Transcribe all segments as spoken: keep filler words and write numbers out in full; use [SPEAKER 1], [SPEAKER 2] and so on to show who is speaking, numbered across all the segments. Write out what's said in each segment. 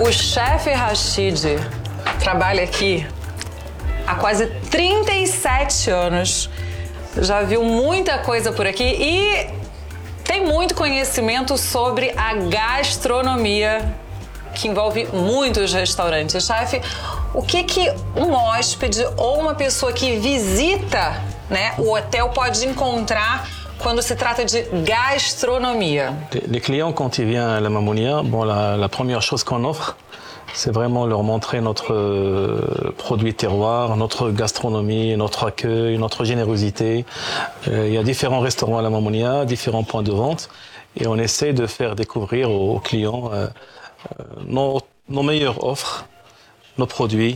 [SPEAKER 1] O chefe Rashid trabalha aqui há quase trinta e sete anos. Já viu muita coisa por aqui e tem muito conhecimento sobre a gastronomia, que envolve muitos restaurantes. Chefe, o que que um hóspede ou uma pessoa que visita, né, o hotel pode encontrar quando se trata de gastronomia?
[SPEAKER 2] Les clients, quand ils viennent à la Mamounia, bon, la, la première chose qu'on offre, c'est vraiment leur montrer notre euh, produit terroir, notre gastronomie, notre accueil, notre générosité. Euh, il y a différents restaurants à la Mamounia, différents points de vente, et on essaie de faire découvrir aux, aux clients euh, euh, nos, nos meilleures offres, nos produits,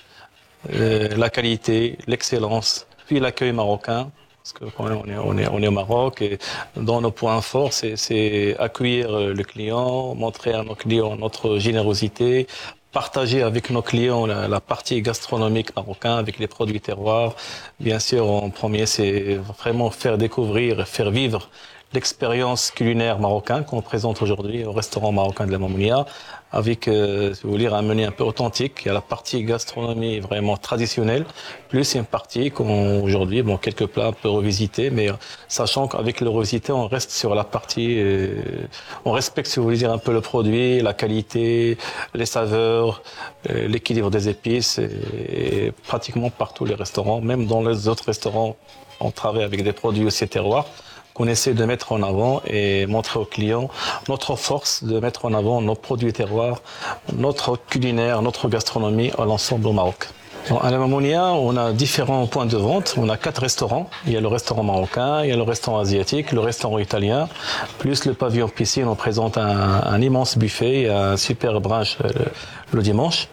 [SPEAKER 2] euh, la qualité, l'excellence, puis l'accueil marocain. Parce que quand même, on est, on est, on est au Maroc et dans nos points forts, c'est accueillir le client, montrer à nos clients notre générosité, partager avec nos clients la, la partie gastronomique marocaine avec les produits terroirs. Bien sûr, en premier, c'est vraiment faire découvrir, faire vivre l'expérience culinaire marocaine qu'on présente aujourd'hui au restaurant marocain de la Mamounia, avec, euh, si vous voulez, un menu un peu authentique. Il y a la partie gastronomie vraiment traditionnelle, plus une partie qu'aujourd'hui, bon, quelques plats un peu revisités, mais euh, sachant qu'avec le revisité, on reste sur la partie, euh, on respecte, si vous voulez dire, un peu le produit, la qualité, les saveurs, euh, l'équilibre des épices, et, et pratiquement partout les restaurants, même dans les autres restaurants, on travaille avec des produits aussi terroirs, qu'on essaie de mettre en avant et montrer aux clients notre force de mettre en avant nos produits terroirs, notre culinaire, notre gastronomie à l'ensemble au Maroc. À la Mamounia, on a différents points de vente. On a quatre restaurants. Il y a le restaurant marocain, il y a le restaurant asiatique, le restaurant italien, plus le pavillon piscine. On présente un, un immense buffet et un super brunch le, le dimanche.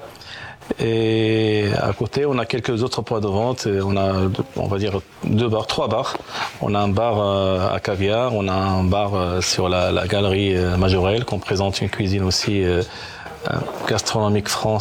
[SPEAKER 2] Et à côté, on a quelques autres points de vente. On a, on va dire, deux bars, trois bars. On a un bar à caviar, on a un bar sur la, la galerie Majorelle, qu'on présente une cuisine aussi gastronomique française.